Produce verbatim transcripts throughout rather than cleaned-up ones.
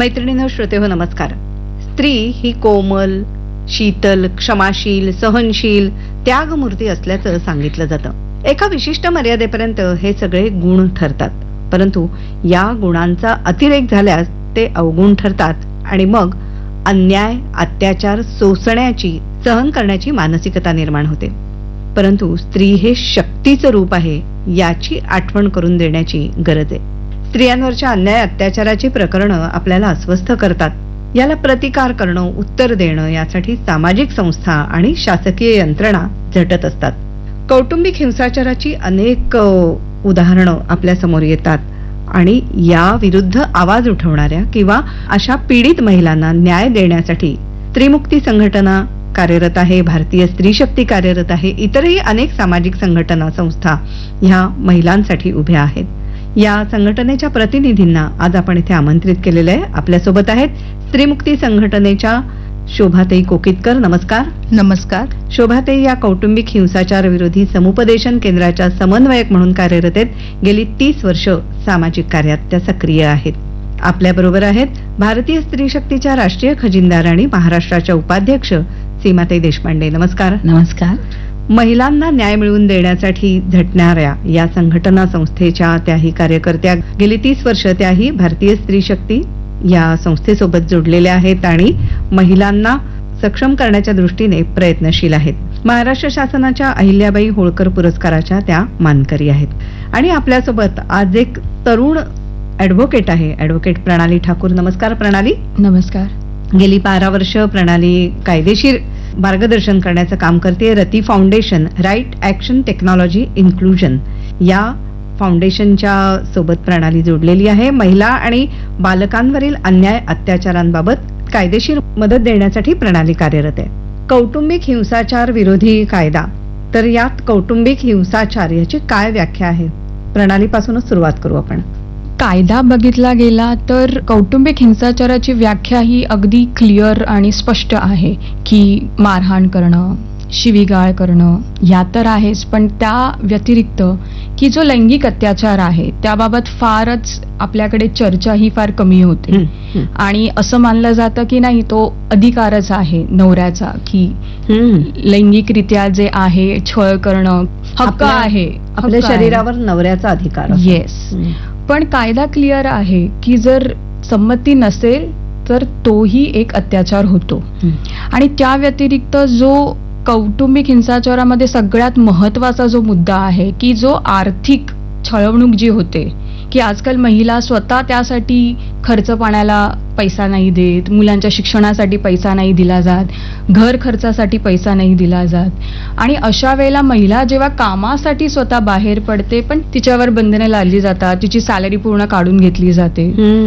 मैत्रिणींनो, श्रोतेहो नमस्कार. स्त्री ही कोमल, शीतल, क्षमाशील, सहनशील, त्यागमूर्ती असल्याचं सांगितलं जातं. एका विशिष्ट मर्यादेपर्यंत हे सगळे गुण ठरतात, परंतु या गुणांचा अतिरेक झाल्यास ते अवगुण ठरतात आणि मग अन्याय, अत्याचार सोसण्याची, सहन करण्याची मानसिकता निर्माण होते. परंतु स्त्री हे शक्तीचं रूप आहे याची आठवण करून देण्याची गरज आहे. स्त्रियांवरच्या अन्याय अत्याचाराची प्रकरणं आपल्याला अस्वस्थ करतात. याला प्रतिकार करणं, उत्तर देणं यासाठी सामाजिक संस्था आणि शासकीय यंत्रणा झटत असतात. कौटुंबिक हिंसाचाराची अनेक उदाहरणं आपल्या समोर येतात आणि या विरुद्ध आवाज उठवणाऱ्या किंवा अशा पीडित महिलांना न्याय देण्यासाठी स्त्रीमुक्ती संघटना कार्यरत आहे, भारतीय स्त्री शक्ती कार्यरत आहे, इतरही अनेक सामाजिक संघटना, संस्था ह्या महिलांसाठी उभ्या आहेत. या संघटनेच्या प्रतिनिधींना आज आपण इथे आमंत्रित केलेलं आहे. आपल्यासोबत आहेत स्त्रीमुक्ती संघटनेच्या शोभाताई कोकितकर. नमस्कार. नमस्कार. शोभाताई या कौटुंबिक हिंसाचार विरोधी समुपदेशन केंद्राच्या समन्वयक म्हणून कार्यरत आहेत. गेली तीस वर्ष सामाजिक कार्यात त्या सक्रिय आहेत. आपल्या बरोबर आहेत भारतीय स्त्री शक्तीच्या राष्ट्रीय खजिनदार आणि महाराष्ट्राच्या उपाध्यक्ष सीमाताई देशपांडे. नमस्कार. नमस्कार. महिलांना न्याय मिळवून देण्यासाठी झटणाऱ्या या संघटना संस्थेच्या त्याही कार्यकर्त्या, गेली तीस वर्ष त्याही भारतीय स्त्री शक्ती या संस्थेसोबत जोडलेल्या आहेत आणि महिलांना सक्षम करण्याच्या दृष्टीने प्रयत्नशील आहेत. महाराष्ट्र शासनाच्या अहिल्याबाई होळकर पुरस्काराच्या त्या मानकरी आहेत. आणि आपल्यासोबत आज एक तरुण ऍडव्होकेट आहे, ऍडव्होकेट प्रणाली ठाकूर. नमस्कार प्रणाली. नमस्कार. गेली बारा वर्ष प्रणाली कायदेशीर मार्गदर्शन करण्याचं काम करते. रती foundation, right action technology inclusion या फाउंडेशनच्या सोबत प्रणाली जोडलेली आहे. महिला आणि बालकांवरील अन्याय अत्याचारांबाबत कायदेशीर मदत देण्यासाठी प्रणाली कार्यरत आहे. कौटुंबिक हिंसाचार विरोधी कायदा, तर यात कौटुंबिक हिंसाचार याची काय व्याख्या आहे? प्रणालीपासूनच सुरुवात करू आपण. कायदा बघितला गेला तर कौटुंबिक हिंसाचाराची व्याख्या ही अगदी क्लिअर आणि स्पष्ट आहे की मारहाण करणं, शिवीगाळ करणं या तर आहेच, पण त्या व्यतिरिक्त की जो लैंगिक अत्याचार आहे त्याबाबत फारच आपल्याकडे चर्चा ही फार कमी होते. आणि असं मानलं जातं की नाही, तो अधिकारच आहे नवऱ्याचा, की लैंगिकरित्या जे आहे छळ करणं हक्क आहे, आपल्या शरीरावर नवऱ्याचा अधिकार. येस. पण कायदा क्लिअर आहे की जर संमती नसेल तर तोही एक अत्याचार होतो. आणि त्या व्यतिरिक्त जो कौटुंबिक हिंसाचारामध्ये सगळ्यात महत्वाचा जो मुद्दा आहे की जो आर्थिक छळवणूक जी होते, की आजकाल महिला स्वतः त्यासाठी खर्च पाण्याला पैसा नाही देत, मुलांच्या शिक्षणासाठी पैसा नाही दिला जात, घर खर्चासाठी पैसा नाही दिला जात. आणि अशा वेळेला महिला जेव्हा कामासाठी स्वतः बाहेर पडते पण तिच्यावर बंधने लादली जातात, तिची सॅलरी पूर्ण काढून घेतली जाते.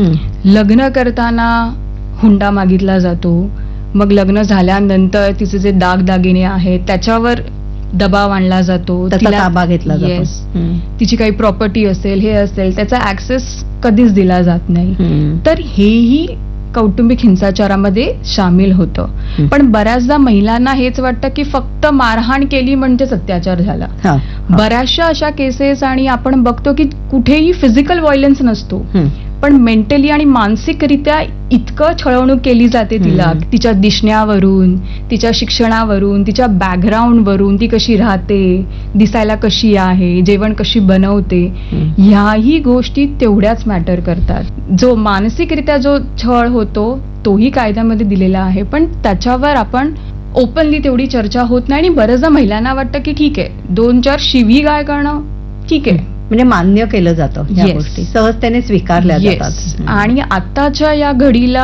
लग्न करताना हुंडा मागितला जातो, मग लग्न झाल्यानंतर तिचे जे दागदागिने आहेत त्याच्यावर दबाव आणला जातो, तिला ताबा घेतला जातो. येस. तिची काही प्रॉपर्टी असेल, हे असेल, त्याचा ऍक्सेस कधीच दिला जात नाही. तर हेही कौटुंबिक हिंसाचारामध्ये सामील होतं. पण बऱ्याचदा महिलांना हेच वाटतं की फक्त मारहाण केली म्हणजेच अत्याचार झाला. बऱ्याचशा अशा केसेस आणि आपण बघतो की कुठेही फिजिकल व्हायलन्स नसतो, पण मेंटली आणि मानसिकरित्या इतकं छळवणूक केली जाते तिला, तिच्या दिसण्यावरून, तिच्या शिक्षणावरून, तिच्या बॅकग्राऊंडवरून, ती कशी राहते, दिसायला कशी आहे, जेवण कशी बनवते, ह्याही गोष्टी तेवढ्याच मॅटर करतात. जो मानसिकरित्या जो छळ होतो तोही कायद्यामध्ये दिलेला आहे, पण त्याच्यावर आपण ओपनली तेवढी चर्चा होत नाही. आणि बऱ्याचदा महिलांना वाटतं की ठीक आहे, दोन चार शिवीगाळ करणं ठीक आहे, म्हणजे मान्य केलं जातं, या गोष्टी सहजतेने स्वीकारल्या जातात. आणि आताच्या या घडीला